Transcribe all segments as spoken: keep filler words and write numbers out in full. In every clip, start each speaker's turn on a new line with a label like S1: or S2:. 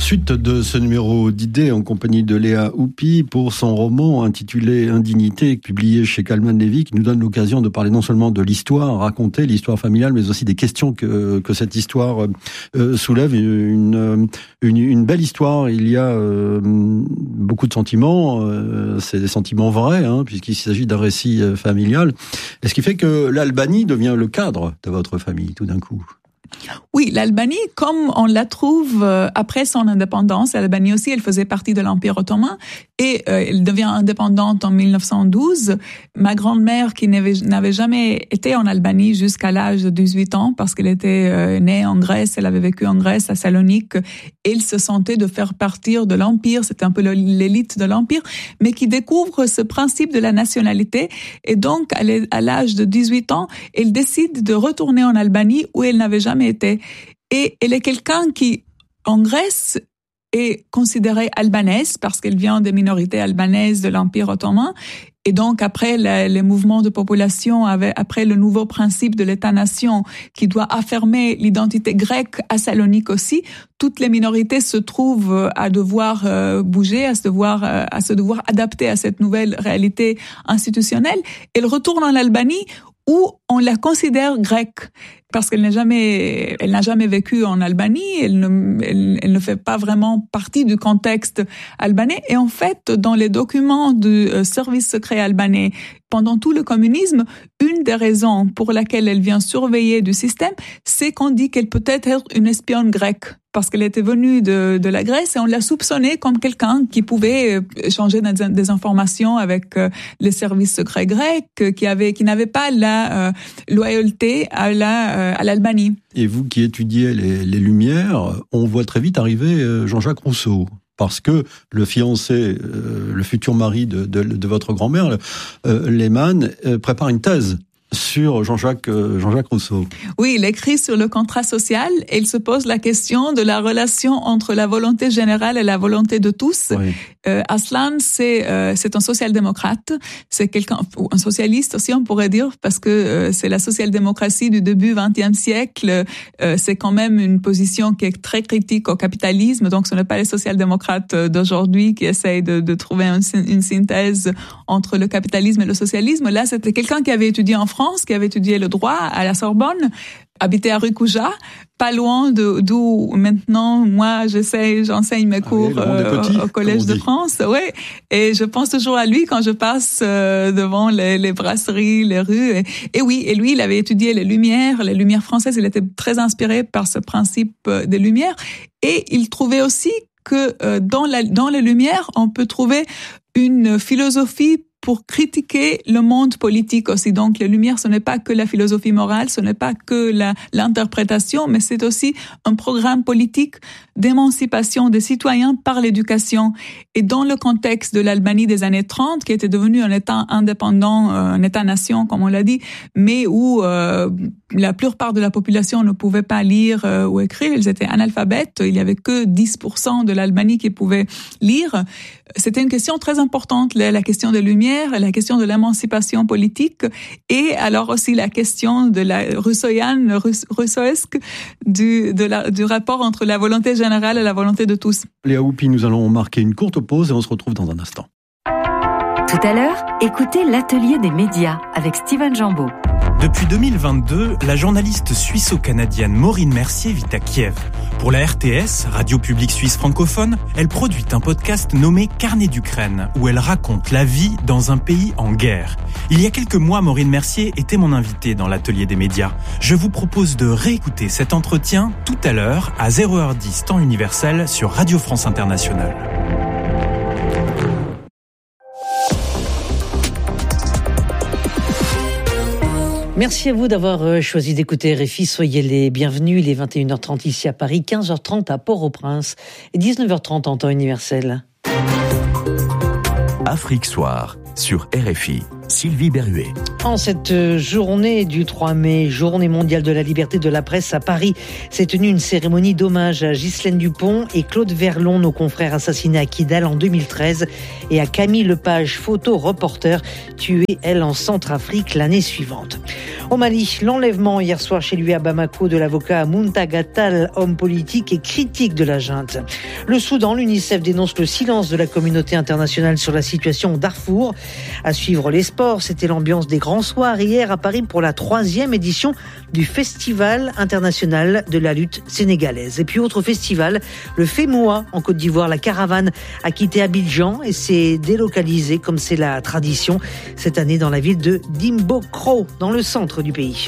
S1: Suite de ce numéro d'idées en compagnie de Léa Houpi pour son roman intitulé Indignité, publié chez Calman Lévy, qui nous donne l'occasion de parler non seulement de l'histoire racontée, l'histoire familiale, mais aussi des questions que, que cette histoire euh, soulève. Une, une, une belle histoire, il y a euh, beaucoup de sentiments, euh, c'est des sentiments vrais, hein, puisqu'il s'agit d'un récit familial. Et ce qui fait que l'Albanie devient le cadre de votre famille, tout d'un coup.
S2: Oui, l'Albanie, comme on la trouve euh, après son indépendance, l'Albanie aussi, elle faisait partie de l'Empire ottoman et euh, elle devient indépendante en mille neuf cent douze. Ma grand-mère, qui n'avait, n'avait jamais été en Albanie jusqu'à l'âge de dix-huit ans, parce qu'elle était euh, née en Grèce, elle avait vécu en Grèce, à Salonique, elle se sentait de faire partie de l'Empire, c'était un peu l'élite de l'Empire, mais qui découvre ce principe de la nationalité. Et donc, à l'âge de dix-huit ans, elle décide de retourner en Albanie où elle n'avait jamais été. Et elle est quelqu'un qui, en Grèce, est considérée albanaise parce qu'elle vient des minorités albanaises de l'Empire ottoman. Et donc, après les, les mouvements de population, après le nouveau principe de l'État-nation qui doit affirmer l'identité grecque à Salonique aussi, toutes les minorités se trouvent à devoir bouger, à se devoir, à se devoir adapter à cette nouvelle réalité institutionnelle. Elle retourne en Albanie où on la considère grecque parce qu'elle n'a jamais, elle n'a jamais vécu en Albanie, elle ne, elle, elle ne fait pas vraiment partie du contexte albanais. Et en fait, dans les documents du service secret albanais, pendant tout le communisme, une des raisons pour laquelle elle vient surveiller du système, c'est qu'on dit qu'elle peut être une espionne grecque. Parce qu'elle était venue de, de la Grèce et on l'a soupçonnée comme quelqu'un qui pouvait échanger des, des informations avec euh, les services secrets grecs, qui avait, qui n'avait pas la euh, loyauté à la, euh, à l'Albanie.
S1: Et vous qui étudiez les, les Lumières, on voit très vite arriver euh, Jean-Jacques Rousseau. Parce que le fiancé, euh, le futur mari de, de, de votre grand-mère, euh, Lehmann, euh, prépare une thèse sur Jean-Jacques, euh, Jean-Jacques Rousseau.
S2: Oui, il écrit sur le contrat social et il se pose la question de la relation entre la volonté générale et la volonté de tous. Oui. Euh, Aslan, c'est, euh, c'est un social-démocrate, c'est quelqu'un, un socialiste aussi on pourrait dire, parce que euh, c'est la social-démocratie du début vingtième siècle, euh, c'est quand même une position qui est très critique au capitalisme, donc ce n'est pas les social-démocrates d'aujourd'hui qui essayent de, de trouver un, une synthèse entre le capitalisme et le socialisme. Là, c'était quelqu'un qui avait étudié en France, qui avait étudié le droit à la Sorbonne, habitait à rue Cujas, pas loin de, d'où maintenant, moi, j'essaie, j'enseigne mes cours ah oui, euh, petits, au Collège de France. Ouais. Et je pense toujours à lui quand je passe euh, devant les, les brasseries, les rues. Et, et oui, et lui, il avait étudié les Lumières, les Lumières françaises. Il était très inspiré par ce principe des Lumières. Et il trouvait aussi que euh, dans, la, dans les Lumières, on peut trouver une philosophie pour critiquer le monde politique aussi. Donc, les Lumières, ce n'est pas que la philosophie morale, ce n'est pas que la, l'interprétation, mais c'est aussi un programme politique d'émancipation des citoyens par l'éducation. Et dans le contexte de l'Albanie des années trente, qui était devenue un État indépendant, un État-nation, comme on l'a dit, mais où euh, la plupart de la population ne pouvait pas lire euh, ou écrire, ils étaient analphabètes, il y avait que dix pour cent de l'Albanie qui pouvaient lire. C'était une question très importante, la, la question des Lumières, la question de l'émancipation politique, et alors aussi la question de la rousseauienne, rousseauesque, du, de la, du rapport entre la volonté générale et la volonté de tous.
S1: Léa Houpi, nous allons marquer une courte pause et on se retrouve dans un instant.
S3: Tout à l'heure, écoutez l'atelier des médias avec Steven Jambeau.
S4: Depuis deux mille vingt-deux, la journaliste suisse-canadienne Maureen Mercier vit à Kiev. Pour la R T S, Radio Publique Suisse francophone, elle produit un podcast nommé Carnet d'Ukraine, où elle raconte la vie dans un pays en guerre. Il y a quelques mois, Maureen Mercier était mon invitée dans l'atelier des médias. Je vous propose de réécouter cet entretien tout à l'heure à zéro heure dix temps universel sur Radio France Internationale.
S5: Merci à vous d'avoir choisi d'écouter R F I. Soyez les bienvenus. Il est vingt et une heures trente ici à Paris, quinze heures trente à Port-au-Prince et dix-neuf heures trente en temps universel.
S6: Afrique Soir sur R F I. Sylvie Berruet.
S5: En cette journée du trois mai, journée mondiale de la liberté de la presse à Paris, s'est tenue une cérémonie d'hommage à Ghislaine Dupont et Claude Verlon, nos confrères assassinés à Kidal en deux mille treize, et à Camille Lepage, photo-reporter, tuée, elle, en Centrafrique l'année suivante. Au Mali, l'enlèvement hier soir chez lui à Bamako de l'avocat Muntaga Tall, homme politique et critique de la junte. Le Soudan, l'UNICEF dénonce le silence de la communauté internationale sur la situation au Darfour. À suivre les sports, c'était l'ambiance des grands soirs hier à Paris pour la troisième édition du Festival international de la lutte sénégalaise. Et puis autre festival, le FEMOA en Côte d'Ivoire. La caravane a quitté Abidjan et s'est délocalisée comme c'est la tradition cette année dans la ville de Dimbokro, dans le centre du pays.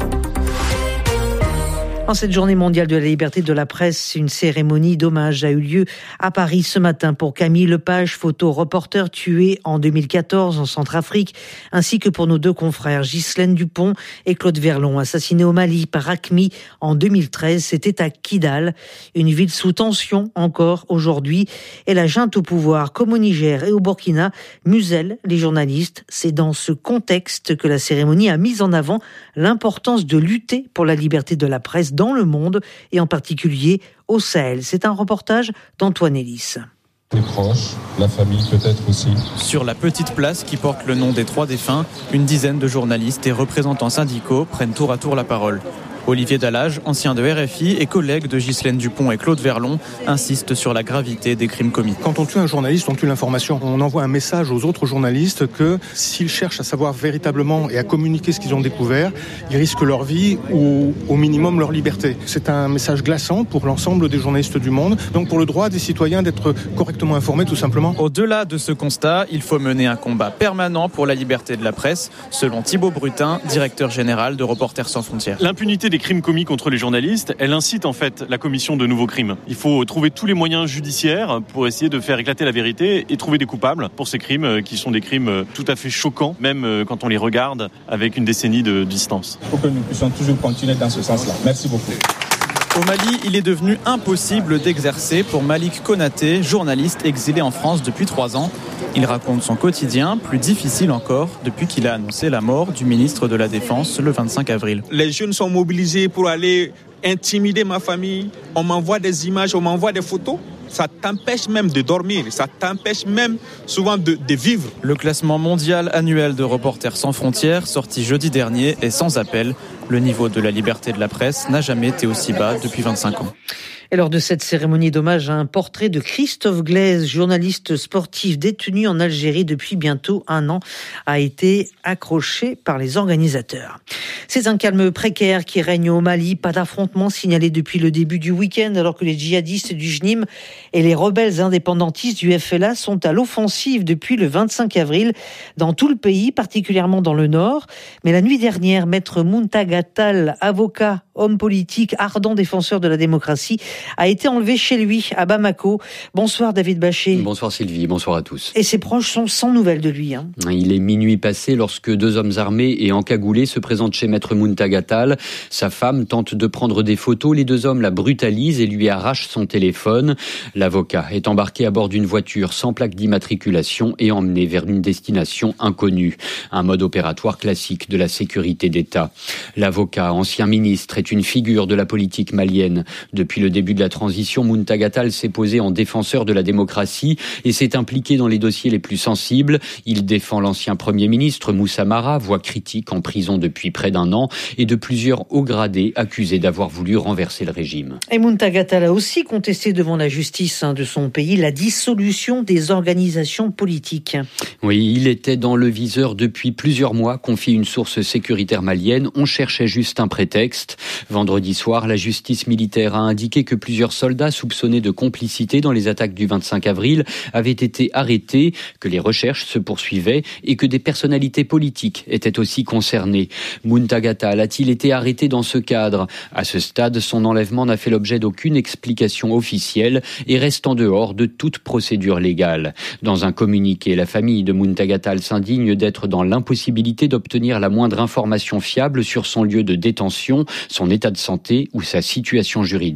S5: En cette journée mondiale de la liberté de la presse, une cérémonie d'hommage a eu lieu à Paris ce matin pour Camille Lepage, photo-reporter tué en deux mille quatorze en Centrafrique, ainsi que pour nos deux confrères Ghislaine Dupont et Claude Verlon, assassinés au Mali par AQMI en deux mille treize. C'était à Kidal, une ville sous tension encore aujourd'hui. Et la junte au pouvoir, comme au Niger et au Burkina, muselle les journalistes. C'est dans ce contexte que la cérémonie a mis en avant l'importance de lutter pour la liberté de la presse dans le monde et en particulier au Sahel. C'est un reportage d'Antoine Ellis.
S7: Les proches, la famille peut-être aussi.
S8: Sur la petite place qui porte le nom des trois défunts, une dizaine de journalistes et représentants syndicaux prennent tour à tour la parole. Olivier Dallage, ancien de R F I et collègue de Ghislaine Dupont et Claude Verlon, insiste sur la gravité des crimes commis.
S9: Quand on tue un journaliste, on tue l'information. On envoie un message aux autres journalistes que s'ils cherchent à savoir véritablement et à communiquer ce qu'ils ont découvert, ils risquent leur vie ou au minimum leur liberté. C'est un message glaçant pour l'ensemble des journalistes du monde, donc pour le droit des citoyens d'être correctement informés tout simplement.
S8: Au-delà de ce constat, il faut mener un combat permanent pour la liberté de la presse, selon Thibaut Brutin, directeur général de Reporters sans frontières.
S10: L'impunité des crimes commis contre les journalistes, elle incite en fait la commission de nouveaux crimes. Il faut trouver tous les moyens judiciaires pour essayer de faire éclater la vérité et trouver des coupables pour ces crimes qui sont des crimes tout à fait choquants, même quand on les regarde avec une décennie de distance.
S7: Il faut que nous puissions toujours continuer dans ce sens-là. Merci beaucoup.
S8: Au Mali, il est devenu impossible d'exercer pour Malik Konaté, journaliste exilé en France depuis trois ans. Il raconte son quotidien, plus difficile encore, depuis qu'il a annoncé la mort du ministre de la Défense le vingt-cinq avril.
S11: Les jeunes sont mobilisés pour aller intimider ma famille. On m'envoie des images, on m'envoie des photos. Ça t'empêche même de dormir, ça t'empêche même souvent de, de vivre.
S8: Le classement mondial annuel de Reporters sans frontières, sorti jeudi dernier, est sans appel. Le niveau de la liberté de la presse n'a jamais été aussi bas depuis vingt-cinq ans.
S5: Et lors de cette cérémonie d'hommage, un portrait de Christophe Glaise, journaliste sportif détenu en Algérie depuis bientôt un an, a été accroché par les organisateurs. C'est un calme précaire qui règne au Mali. Pas d'affrontement signalé depuis le début du week-end, alors que les djihadistes du J N I M et les rebelles indépendantistes du F L A sont à l'offensive depuis le vingt-cinq avril dans tout le pays, particulièrement dans le nord. Mais la nuit dernière, maître Muntaga Tall, avocat, homme politique, ardent défenseur de la démocratie, a été enlevé chez lui à Bamako. Bonsoir David Bachet.
S12: Bonsoir Sylvie, bonsoir à tous.
S5: Et ses proches sont sans nouvelles de lui. Hein.
S12: Il est minuit passé lorsque deux hommes armés et encagoulés se présentent chez maître Muntaga Tall. Sa femme tente de prendre des photos. Les deux hommes la brutalisent et lui arrachent son téléphone. L'avocat est embarqué à bord d'une voiture sans plaque d'immatriculation et emmené vers une destination inconnue. Un mode opératoire classique de la sécurité d'État. L'avocat, ancien ministre, est une figure de la politique malienne. Depuis le début de la transition, Muntaga Tall s'est posé en défenseur de la démocratie et s'est impliqué dans les dossiers les plus sensibles. Il défend l'ancien Premier ministre Moussa Mara, voix critique en prison depuis près d'un an, et de plusieurs hauts gradés accusés d'avoir voulu renverser le régime.
S5: Et Muntaga Tall a aussi contesté devant la justice de son pays la dissolution des organisations politiques.
S12: Oui, il était dans le viseur depuis plusieurs mois, confie une source sécuritaire malienne. On cherchait juste un prétexte. Vendredi soir, la justice militaire a indiqué que plusieurs soldats soupçonnés de complicité dans les attaques du vingt-cinq avril avaient été arrêtés, que les recherches se poursuivaient et que des personnalités politiques étaient aussi concernées. Muntaga Tall a-t-il été arrêté dans ce cadre ? À ce stade, son enlèvement n'a fait l'objet d'aucune explication officielle et reste en dehors de toute procédure légale. Dans un communiqué, la famille de Muntaga Tall s'indigne d'être dans l'impossibilité d'obtenir la moindre information fiable sur son lieu de détention, son état de santé ou sa situation juridique.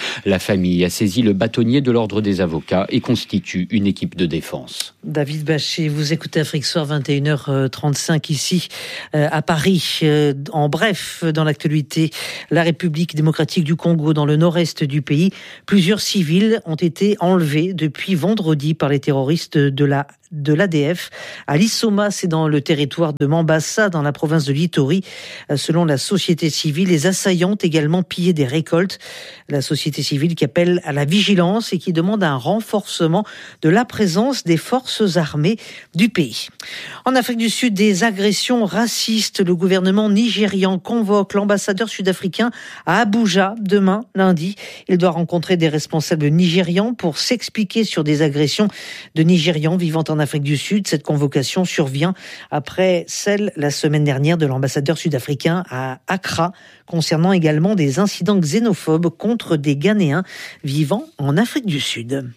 S12: La famille a saisi le bâtonnier de l'ordre des avocats et constitue une équipe de défense.
S5: David Bachet, vous écoutez Afrique Soir, vingt et une heures trente-cinq ici euh, à Paris. Euh, en bref, dans l'actualité, la République démocratique du Congo, dans le nord-est du pays, plusieurs civils ont été enlevés depuis vendredi par les terroristes de la de l'A D F à Lissoma, c'est dans le territoire de Mambasa, dans la province de l'Ituri. Selon la société civile, les assaillants ont également pillé des récoltes. La société civile qui appelle à la vigilance et qui demande un renforcement de la présence des forces armées du pays. En Afrique du Sud, des agressions racistes. Le gouvernement nigérian convoque l'ambassadeur sud-africain à Abuja demain, lundi. Il doit rencontrer des responsables nigérians pour s'expliquer sur des agressions de Nigérians vivant en Afrique du Sud. Cette convocation survient après celle la semaine dernière de l'ambassadeur sud-africain à Accra, concernant également des incidents xénophobes contre des Ghanéens vivant en Afrique du Sud.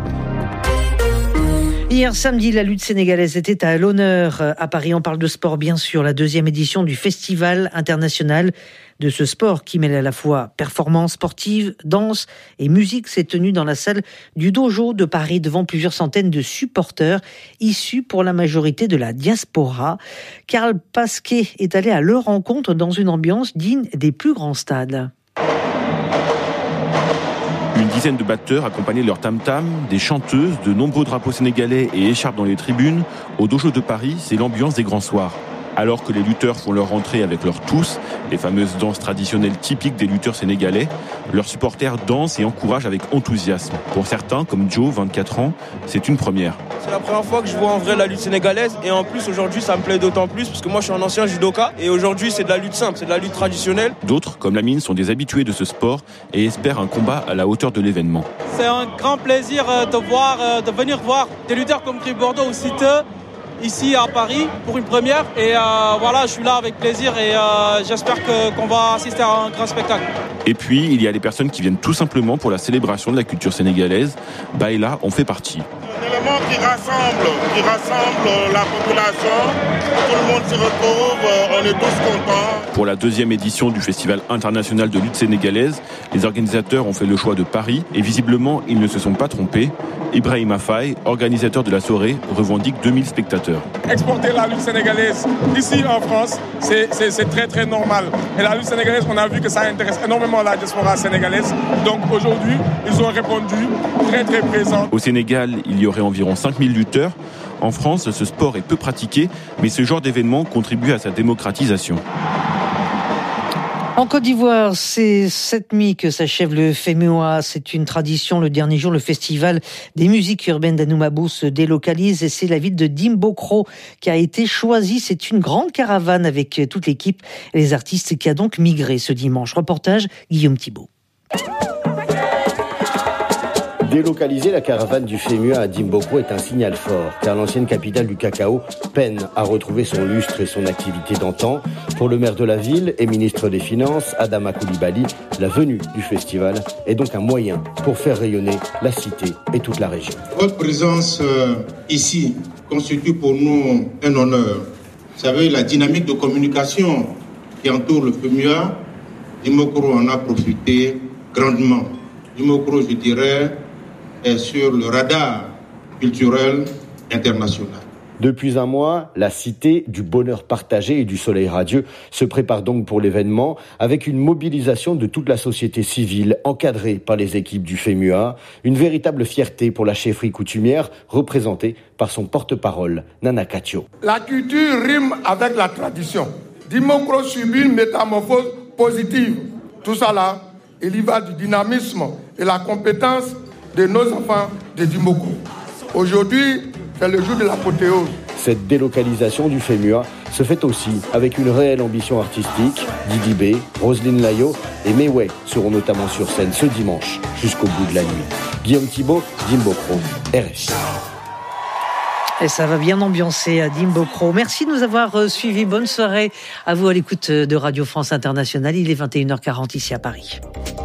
S5: Hier samedi, la lutte sénégalaise était à l'honneur à Paris. On parle de sport, bien sûr. La deuxième édition du Festival international de ce sport qui mêle à la fois performance sportive, danse et musique s'est tenue dans la salle du Dojo de Paris devant plusieurs centaines de supporters issus pour la majorité de la diaspora. Karl Pasquet est allé à leur rencontre dans une ambiance digne des plus grands stades.
S6: Une dizaine de batteurs accompagnaient leur tam-tam, des chanteuses, de nombreux drapeaux sénégalais et écharpes dans les tribunes. Au Dojo de Paris, c'est l'ambiance des grands soirs. Alors que les lutteurs font leur entrée avec leurs tous, les fameuses danses traditionnelles typiques des lutteurs sénégalais, leurs supporters dansent et encouragent avec enthousiasme. Pour certains, comme Joe, vingt-quatre ans, c'est une première.
S13: C'est la première fois que je vois en vrai la lutte sénégalaise et en plus aujourd'hui ça me plaît d'autant plus parce que moi je suis un ancien judoka et aujourd'hui c'est de la lutte simple, c'est de la lutte traditionnelle.
S6: D'autres, comme Lamine, sont des habitués de ce sport et espèrent un combat à la hauteur de l'événement.
S14: C'est un grand plaisir de voir, de venir voir des lutteurs comme Gris Bordeaux ou Citeux ici à Paris pour une première et euh, voilà, je suis là avec plaisir et euh, j'espère que, qu'on va assister à un grand spectacle.
S6: Et puis il y a les personnes qui viennent tout simplement pour la célébration de la culture sénégalaise. Baïla en fait partie.
S15: Un élément qui rassemble, qui rassemble la population, tout le monde s'y retrouve, on est tous contents.
S6: Pour la deuxième édition du Festival international de lutte sénégalaise, les organisateurs ont fait le choix de Paris et visiblement ils ne se sont pas trompés. Ibrahima Faye, organisateur de la soirée, revendique deux mille spectateurs.
S16: Exporter la lutte sénégalaise ici en France, c'est, c'est, c'est très très normal. Et la lutte sénégalaise, on a vu que ça intéresse énormément la diaspora sénégalaise. Donc aujourd'hui, ils ont répondu très très présent.
S6: Au Sénégal, il y aurait environ cinq mille lutteurs. En France, ce sport est peu pratiqué, mais ce genre d'événement contribue à sa démocratisation.
S5: En Côte d'Ivoire, c'est cette nuit que s'achève le Fémua. C'est une tradition. Le dernier jour, le festival des musiques urbaines d'Anoumabou se délocalise et c'est la ville de Dimbokro qui a été choisie. C'est une grande caravane avec toute l'équipe et les artistes qui a donc migré ce dimanche. Reportage Guillaume Thibault.
S17: Délocaliser la caravane du Fémua à Dimbokro est un signal fort, car l'ancienne capitale du cacao peine à retrouver son lustre et son activité d'antan. Pour le maire de la ville et ministre des Finances, Adama Coulibaly, la venue du festival est donc un moyen pour faire rayonner la cité et toute la région.
S15: Votre présence euh, ici constitue pour nous un honneur. Vous savez, la dynamique de communication qui entoure le Fémua, Dimbokro en a profité grandement. Dimbokro, je dirais, est sur le radar culturel international.
S17: Depuis un mois, la cité du bonheur partagé et du soleil radieux se prépare donc pour l'événement avec une mobilisation de toute la société civile encadrée par les équipes du Fémua. Une véritable fierté pour la chefferie coutumière représentée par son porte-parole, Nana Katio.
S16: La culture rime avec la tradition. Dimbokro subit une métamorphose positive. Tout ça là, il y va du dynamisme et la compétence de nos enfants de Dimbokro. Aujourd'hui, c'est le jour de l'apothéose.
S17: Cette délocalisation du Fémua se fait aussi avec une réelle ambition artistique. Didi B, Roselyne Layo et Meway seront notamment sur scène ce dimanche jusqu'au bout de la nuit. Guillaume Thibault, Dimbokro, R F I.
S5: Et ça va bien ambiancer à Dimbokro. Merci de nous avoir suivis. Bonne soirée à vous à l'écoute de Radio France Internationale. Il est vingt et une heures quarante ici à Paris.